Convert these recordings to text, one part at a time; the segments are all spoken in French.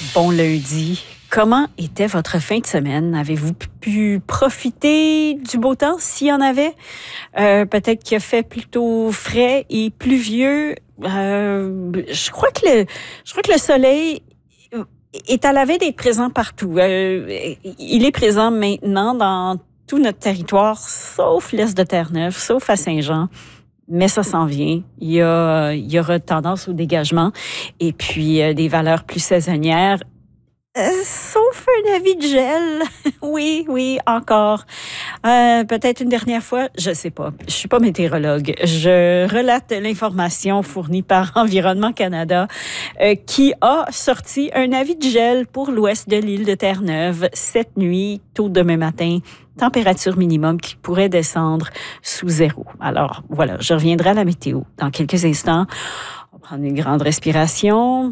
Bon lundi. Comment était votre fin de semaine? Avez-vous pu profiter du beau temps, s'il y en avait? Peut-être qu'il a fait plutôt frais et pluvieux. Je crois que le soleil est à la veille d'être présent partout. Il est présent maintenant dans tout notre territoire, sauf l'est de Terre-Neuve, sauf à Saint-Jean. Mais ça s'en vient. Il y aura tendance au dégagement et puis des valeurs plus saisonnières. Sauf un avis de gel. Oui, encore. Peut-être une dernière fois, je sais pas. Je suis pas météorologue. Je relate l'information fournie par Environnement Canada qui a sorti un avis de gel pour l'ouest de l'île de Terre-Neuve cette nuit, tôt demain matin. Température minimum qui pourrait descendre sous 0. Alors, voilà, je reviendrai à la météo dans quelques instants. On va prendre une grande respiration.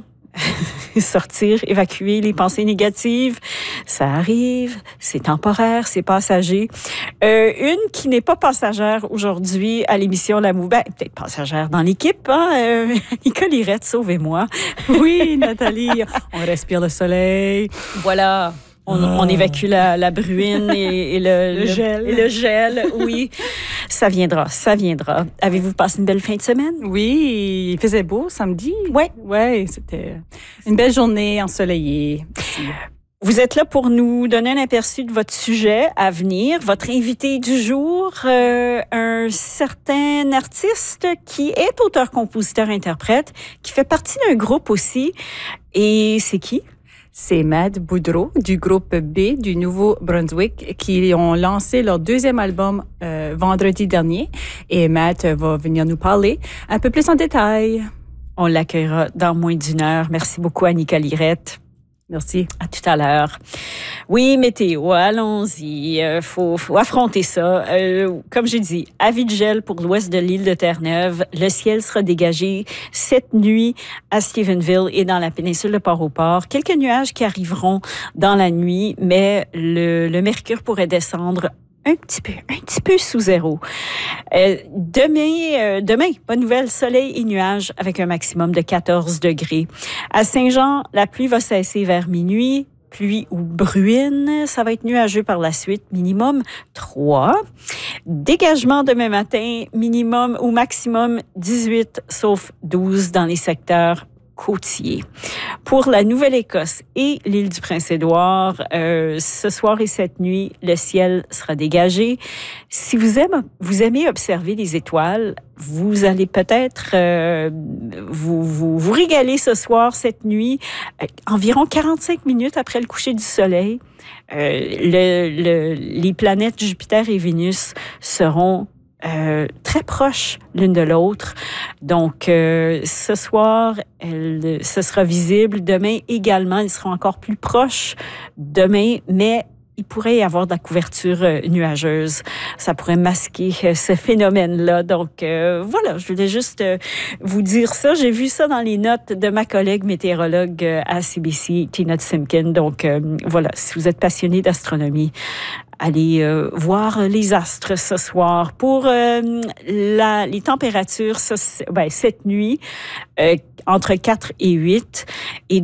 Sortir, évacuer les pensées négatives. Ça arrive, c'est temporaire, c'est passager. Une qui n'est pas passagère aujourd'hui à l'émission La Mou... peut-être passagère dans l'équipe, hein? Nicole Irette, sauvez-moi. Oui, Nathalie, on respire le soleil. Voilà. On évacue la bruine et le gel. Et le gel, oui. Ça viendra. Avez-vous passé une belle fin de semaine? Oui, il faisait beau samedi. Oui, c'était une belle journée ensoleillée. Vous êtes là pour nous donner un aperçu de votre sujet à venir. Votre invité du jour, un certain artiste qui est auteur, compositeur, interprète, qui fait partie d'un groupe aussi. Et c'est qui? C'est Matt Boudreau du groupe B du Nouveau-Brunswick qui ont lancé leur deuxième album vendredi dernier. Et Matt va venir nous parler un peu plus en détail. On l'accueillera dans moins d'une heure. Merci beaucoup à Nicole Irette. Merci. À tout à l'heure. Oui, météo, allons-y. Faut affronter ça. Comme j'ai dit, avis de gel pour l'ouest de l'île de Terre-Neuve. Le ciel sera dégagé cette nuit à Stephenville et dans la péninsule de Port-au-Port. Quelques nuages qui arriveront dans la nuit, mais le mercure pourrait descendre un petit peu sous 0. Demain, bonne nouvelle, soleil et nuages avec un maximum de 14 degrés. À Saint-Jean, la pluie va cesser vers minuit. Pluie ou bruine, ça va être nuageux par la suite, minimum 3. Dégagement demain matin, minimum ou maximum 18, sauf 12 dans les secteurs côtiers. Pour la Nouvelle-Écosse et l'île du Prince-Édouard, ce soir et cette nuit, le ciel sera dégagé. Si vous aimez observer les étoiles, vous allez peut-être vous régaler ce soir, cette nuit, environ 45 minutes après le coucher du soleil. Les planètes Jupiter et Vénus seront très proches l'une de l'autre. Donc, ce soir, ce sera visible. Demain également, ils seront encore plus proches demain, mais il pourrait y avoir de la couverture nuageuse. Ça pourrait masquer ce phénomène-là. Donc, voilà, je voulais juste vous dire ça. J'ai vu ça dans les notes de ma collègue météorologue à CBC, Tina Simkin. Donc, voilà, si vous êtes passionné d'astronomie, allez voir les astres ce soir. Pour les températures, cette nuit, entre 4 et 8. Et